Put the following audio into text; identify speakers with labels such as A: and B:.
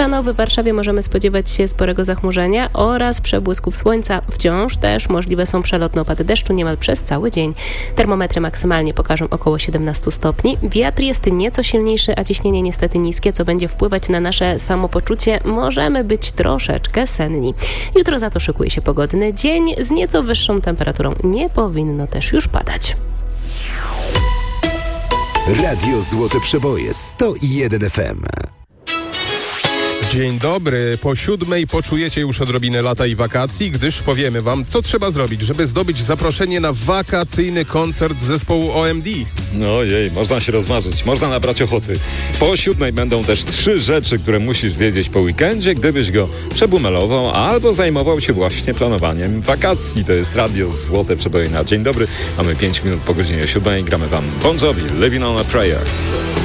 A: Rano w Warszawie możemy spodziewać się sporego zachmurzenia oraz przebłysków słońca. Wciąż też możliwe są przelotne opady deszczu niemal przez cały dzień. Termometry maksymalnie pokażą około 17 stopni. Wiatr jest nieco silniejszy, a ciśnienie niestety niskie, co będzie wpływać na nasze samopoczucie. Możemy być troszeczkę senni. Jutro za to szykuje się pogodny dzień z nieco wyższą temperaturą. Nie powinno też już padać.
B: Radio Złote Przeboje 101 FM.
C: Dzień dobry. Po 7:00 poczujecie już odrobinę lata i wakacji, gdyż powiemy wam, co trzeba zrobić, żeby zdobyć zaproszenie na wakacyjny koncert zespołu OMD.
D: Ojej, można się rozmarzyć, można nabrać ochoty. Po 7:00 będą też 3 rzeczy, które musisz wiedzieć po weekendzie, gdybyś go przebumelował albo zajmował się właśnie planowaniem wakacji. To jest Radio Złote Przeboje na dzień dobry. Mamy 5 minut po godzinie 7:00 i gramy wam Bon Jovi, Living on a Prayer.